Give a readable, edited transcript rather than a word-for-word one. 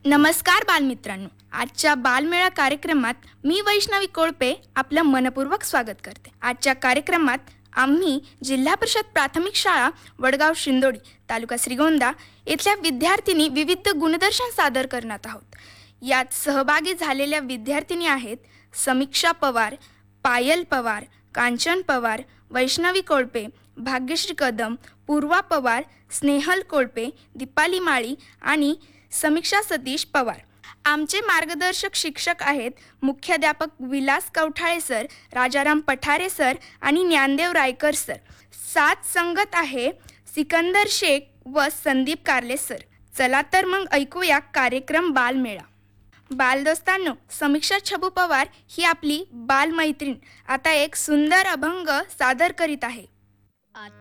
नमस्कार बालमित्रांनो, आजच्या बालमेळा कार्यक्रमात मी वैष्णवी कोळपे आपलं मनपूर्वक स्वागत करते। आजच्या कार्यक्रमात आम्ही जिल्हा परिषद प्राथमिक शाळा वडगाव शिंदोडी तालुका श्रीगोंदा येथील विद्यार्थिनी विविध गुणदर्शन सादर करणार आहोत। यात सहभागी झालेल्या विद्यार्थिनी आहेत समीक्षा पवार, पायल पवार, कांचन पवार, वैष्णवी कोळपे, भाग्यश्री कदम, पूर्वा पवार, स्नेहल कोळपे, दीपाली माळी आणि समीक्षा सतीश पवार। आमचे मार्गदर्शक शिक्षक आहेत मुख्याध्यापक विलास कवठाळे सर, राजाराम पठारे सर आणि ज्ञानदेव रायकर सर। साथ संगत आहे सिकंदर शेख व संदीप कारले सर। चला तर मग ऐकूया कार्यक्रम बालमेळा। बालदोस्तांनो, समीक्षा छबू पवार ही आपली बालमैत्रीण आता एक सुंदर अभंग सादर करीत आहे।